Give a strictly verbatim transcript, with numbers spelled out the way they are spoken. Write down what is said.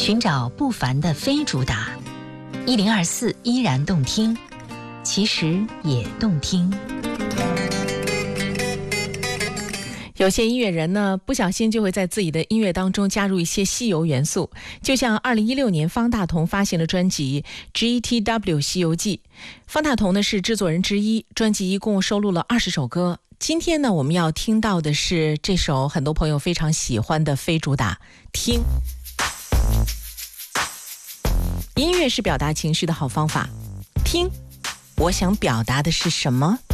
寻找不凡的非主打，一零二四依然动听，其实也动听。 有些音乐人呢，不小心就会在自己的音乐当中加入一些西游元素，就像二零一六年方大同发行的专辑《G T W 西游记》。方大同呢是制作人之一，专辑一共收录了二十首歌。今天呢，我们要听到的是这首很多朋友非常喜欢的非主打，听。音乐是表达情绪的好方法，听，我想表达的是什么？